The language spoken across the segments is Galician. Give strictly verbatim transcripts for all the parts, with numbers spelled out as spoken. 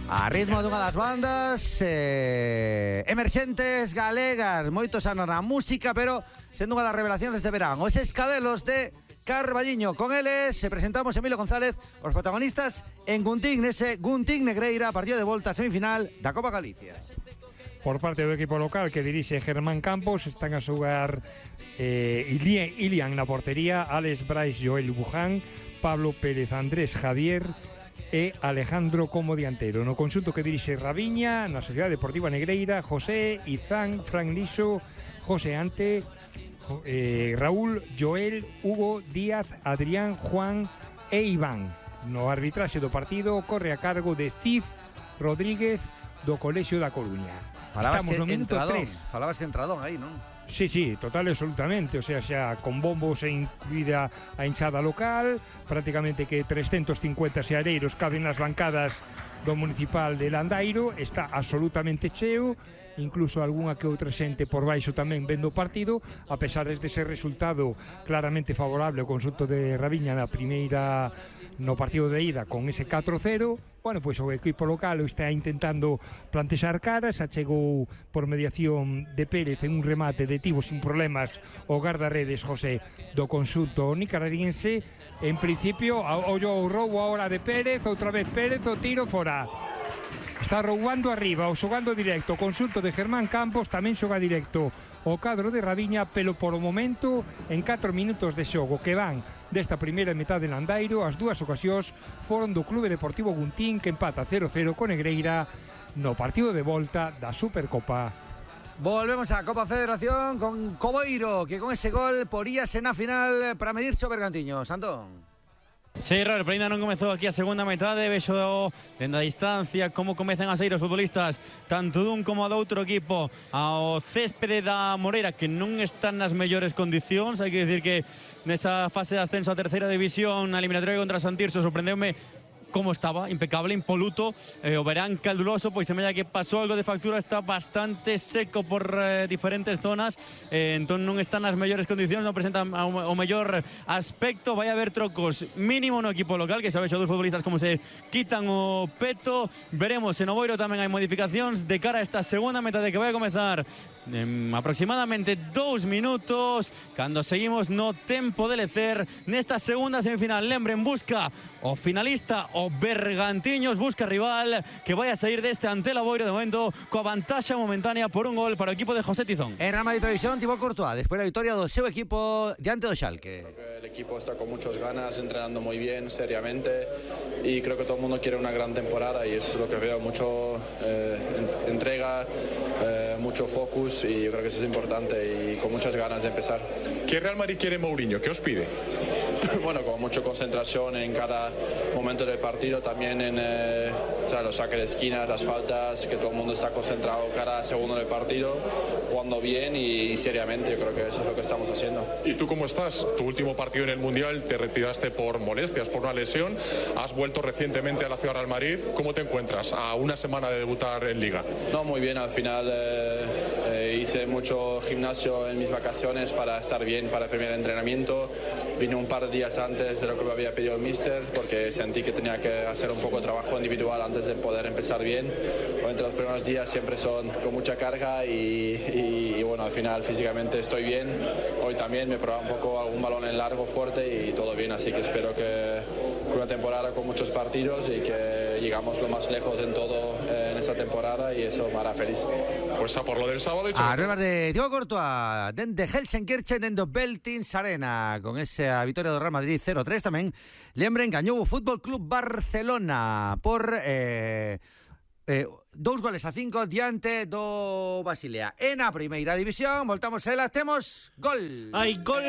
A ritmo dunha das bandas eh, emerxentes galegas, moitos anos na música, pero sendo unha das revelacións deste verán, os Escadelos de Carballiño. Con eles se presentamos Emilio González, os protagonistas en Guntín, nese Guntín Negreira, partido de volta semifinal da Copa Galicia. Por parte do equipo local que dirixe Germán Campos, están a xogar eh, Ilian na portería, Alex Brais, Joel Buján, Pablo Pérez, Andrés Javier e Alejandro como dianteiro. No conxunto que dirixe Raviña, na Sociedade Deportiva Negreira, José, Izán, Fran Liso, José Ante, eh, Raúl, Joel, Hugo, Díaz, Adrián, Juan e Iván. No arbitraxe do partido corre a cargo de Cid Rodríguez do Colexio da Coruña. Falabas Estamos que no minuto entradón, tres. falabas que entradón aí, non? Sí, sí, total e absolutamente, o sea, xa con bombos e incluída a hinchada local, prácticamente que trescentos cincuenta xeareiros caben nas bancadas do municipal de Landairo, está absolutamente cheo, incluso algunha que outra xente por baixo tamén vendo o partido, a pesar de ser resultado claramente favorable ao conxunto de Raviña na primeira no partido de ida con ese catro cero. Bueno, pois o equipo local está intentando plantexar caras, achegou por mediación de Pérez en un remate detivo sin problemas o guardarredes José do conxunto nicaragüense. En principio, ollo o roubo ahora de Pérez, outra vez Pérez, o tiro fora. Está roubando arriba, o xogando directo o conxunto de Germán Campos, tamén xoga directo o cadro de Raviña, pero por o momento en catro minutos de xogo que van desta primeira metade de Landairo, as dúas ocasións foron do Clube Deportivo Guntín, que empata cero cero con Negreira no partido de volta da Supercopa. Volvemos á Copa Federación con Coboiro, que con ese gol poríase na final para medirse o Bergantiños. Antón. Sí, Robert, pero ainda non comezou aquí a segunda metade. Vexo dende a distancia como comezan a sair os futbolistas tanto dun como do outro equipo ao céspede da Moreira, que non están nas mellores condicións. Hai que dicir que nesa fase de ascenso a terceira división, na eliminatoria contra Santirso, sorprendeume como estaba, impecable, impoluto, eh, o verán calduroso, pois semella que pasou algo de factura, está bastante seco por eh, diferentes zonas, eh, entón non están nas mellores condicións, non presentan o, o mellor aspecto. Vai haber trocos mínimo no equipo local, que sabes, dos futbolistas como se quitan o peto. Veremos se no Boiro tamén hai modificacións de cara a esta segunda metade que vai a comezar en aproximadamente dous minutos, cando seguimos no tempo de lecer nesta segunda semifinal. Lembren, busca o finalista, o Bergantiños, busca rival que vai a sair deste ante la Boiro de momento coa vantaxa momentánea por un gol para o equipo de José Tizón. En Real Madrid Televisión, Thibaut Courtois, despois da victoria do seu equipo diante do Schalke. El equipo está con muchas ganas, entrenando muy bien, seriamente, y creo que todo el mundo quiere una gran temporada, y es lo que veo, mucho eh, entrega, eh, mucho focus, y yo creo que eso es importante y con muchas ganas de empezar. ¿Qué Real Madrid quiere Mourinho? ¿Qué os pide? Bueno, con mucha concentración en cada momento del partido, también en eh, o sea, los saques de esquinas, las faltas, que todo el mundo está concentrado cada segundo del partido, jugando bien y, y seriamente. Yo creo que eso es lo que estamos haciendo. ¿Y tú cómo estás? Tu último partido en el Mundial te retiraste por molestias, por una lesión, has vuelto recientemente a la ciudad de Real Madrid. ¿Cómo te encuentras a una semana de debutar en Liga? No, muy bien, al final eh, eh, hice mucho gimnasio en mis vacaciones para estar bien para el primer entrenamiento. Vine un par de días antes de lo que me había pedido el míster, porque sentí que tenía que hacer un poco de trabajo individual antes de poder empezar bien. Obviamente los primeros días siempre son con mucha carga y, y, y bueno, al final físicamente estoy bien. Hoy también me he probado un poco algún balón en largo fuerte y todo bien, así que espero que una temporada con muchos partidos y que llegamos lo más lejos en todo eh, en esta temporada, y eso me hará feliz. Pues a por lo del sábado. A rebas de Thibaut Courtois dende Helsenkirchen, dende o Veltins Arena, con esa vitoria do Real Madrid cero tres. Tamén lembren, gañou o Fútbol Club Barcelona por eh, eh, dous goles a cinco diante do Basilea. En a primeira división, voltamos a ela, temos gol. Hai gol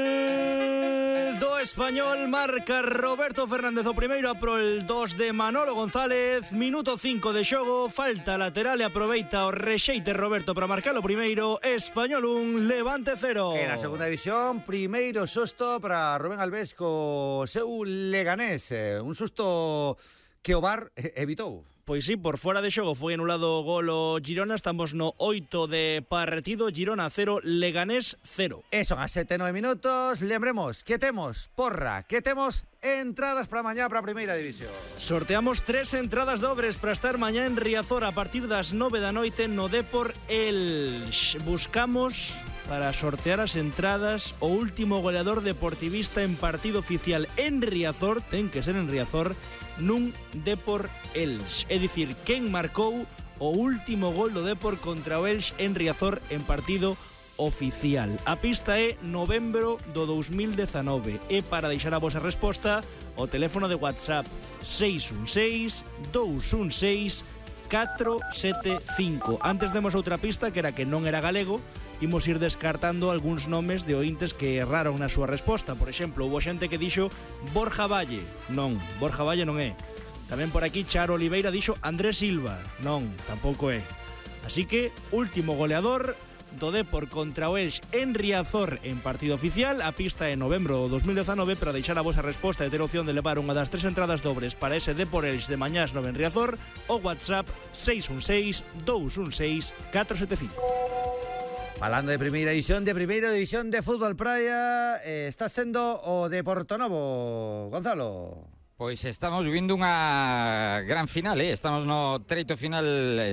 do Español, marca Roberto Fernández o primeiro a prol dos de Manolo González. Minuto cinco de xogo, falta lateral e aproveita o rexeite Roberto para marcar o primeiro. Español un, Levante cero. En a segunda división, primeiro susto para Rubén Alves co seu Leganés, un susto que o V A R evitou. pois sí, por fora de xogo foi anulado o gol o Girona. Estamos no oito de partido. Girona cero, Leganés cero. E son as sete e nove minutos. Lembremos que temos porra, que temos entradas para mañá para a primeira división. Sorteamos tres entradas dobres para estar mañá en Riazor a partir das nove da noite no Depor Elx. Buscamos para sortear as entradas o último goleador deportivista en partido oficial en Riazor, ten que ser en Riazor, nun Depor Elx. É dicir, quen marcou o último gol do Depor contra o Elx en Riazor en partido oficial. A pista é novembro do dous mil dezanove. E para deixar a vosa resposta, o teléfono de WhatsApp seis un seis, dous un seis, catro sete cinco. Antes demos outra pista que era que non era galego. Imos ir descartando algúns nomes de ointes que erraron na súa resposta. Por exemplo, houve xente que dixo Borja Valle. Non, Borja Valle non é. Tamén por aquí Charo Oliveira dixo Andrés Silva. Non, tampouco é. Así que, último goleador do Depor contra o Elx en Riazor en partido oficial. A pista é novembro do dous mil dezanove. Para deixar a vosa resposta e ter opción de levar unha das tres entradas dobres para ese Depor Elx de mañás nove en Riazor, o WhatsApp seis un seis, dous un seis, catro sete cinco. Falando de primeira división, de primeira división de fútbol praia, eh, está sendo o de Portonovo, Gonzalo. Pois estamos vivindo unha gran final, eh? Estamos no treito final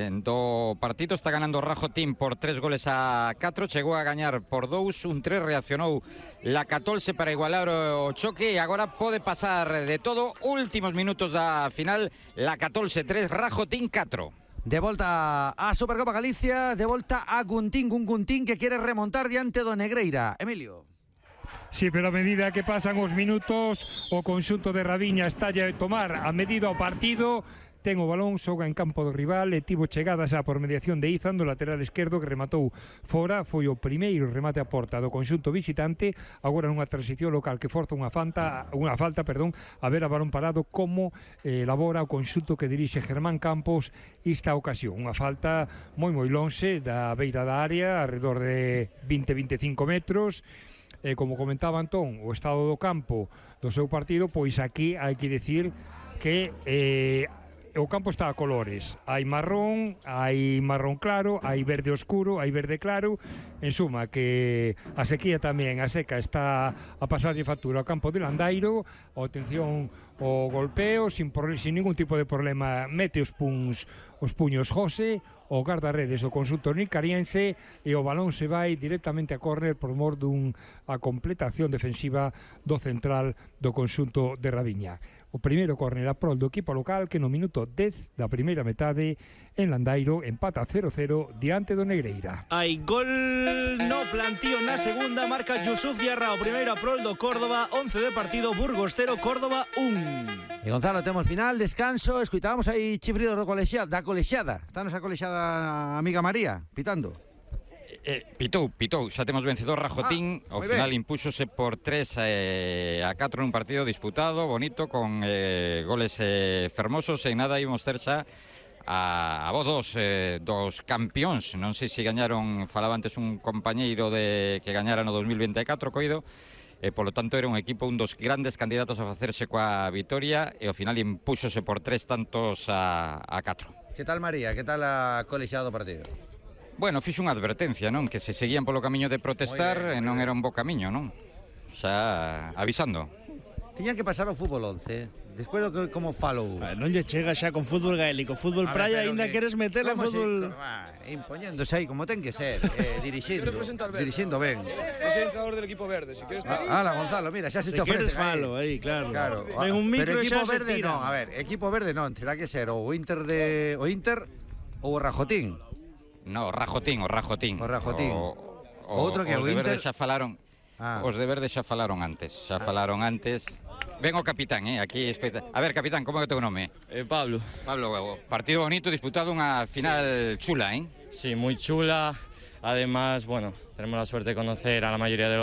do partido. Está ganando Rajo Team por tres goles a catro. Chegou a gañar por dous, un tres, reaccionou la catorce para igualar o choque e agora pode pasar de todo. Últimos minutos da final, la catorce tres, Rajo Team catro. De volta a Supercopa Galicia, de volta a Guntín, un Guntín que quere remontar diante do Negreira. Emilio. Sí, pero a medida que pasan os minutos, o conxunto de Raviña está a tomar a medida o partido. Ten o balón, xoga en campo do rival e tivo chegadas a por mediación de Izan, do lateral esquerdo, que rematou fora. Foi o primeiro remate a porta do conxunto visitante. Agora nunha transición local que forza unha falta, unha falta, perdón, a ver a balón parado como eh, elabora o conxunto que dirixe Germán Campos esta ocasión. Unha falta moi moi lonxe da beira da área, alrededor de vinte a veinticinco metros. E como comentaba Antón, o estado do campo do seu partido, pois aquí hai que decir que eh, o campo está a colores. Hai marrón, hai marrón claro, hai verde oscuro, hai verde claro. En suma, que a sequía tamén, a seca, está a pasarlle factura ao campo de Landairo. O atención o golpeo, sin, sin ningún tipo de problema, mete os puns, os puños José, o guardarredes o conxunto nicariense, e o balón se vai directamente a córner por mor dunha completación defensiva do central do conxunto de Raviña. O primeiro córner a prol do equipo local, que no minuto dez da primeira metade en Landairo empata cero cero diante do Negreira. Hai gol no plantío na segunda, marca Yusuf Diarra, o primeiro a prol do Córdoba, once de partido, Burgos cero, Córdoba un. E Gonzalo, temos final, descanso. Escutábamos aí chifridos do colexiada, da colexiada. Está nosa colexiada amiga María, pitando. Eh, pitou, pitou, xa temos vencedor Rajo Team. Ah, ao final impúxose por tres eh, a catro nun partido disputado, bonito, con eh, goles eh, fermosos. En nada íbamos ter xa a, a voz dos, eh, dos campións. Non sei se gañaron, falaba antes un compañeiro de que gañara no dos mil veinticuatro, coido, e polo tanto era un equipo, un dos grandes candidatos a facerse coa vitoria, e ao final impúxose por tres tantos a, a catro. Que tal María? Que tal a colexiada do partido? Bueno, fixo unha advertencia, non? Que se seguían polo camiño de protestar e non era un bo camiño, non? Xa avisando. Tiñan que pasar ao fútbol once. Despois do que como falou. Ah, non lle chega xa con fútbol gaélico, fútbol A praia, ver, aínda que, queres meter en fútbol. Se, ah, impoñéndose aí como ten que ser, eh, dirixindo, dirixindo ben. Es el entrenador del equipo verde, si quieres. Ah, ala, Gonzalo, mira, xa se, Se te ofrece. queres falo, aí, claro. Claro. Ven un micro Pero e equipo xa se verde tira. non, a ver, equipo verde non, terá que ser o Inter de o Inter ou o Rajotín. No, o Rajotín, o Rajotín. O Rajotín. O, o, Outro que os o de Inter verde xa falaron. Ah. Os de verde xa falaron antes, xa falaron antes. Ven o capitán, eh, aquí escoita. A ver, capitán, como é o teu nome? Eh, Pablo. Pablo, partido bonito, disputado, unha final chula, eh? Sí, muy chula. Además, bueno, tenemos la suerte de conocer a la mayoría de los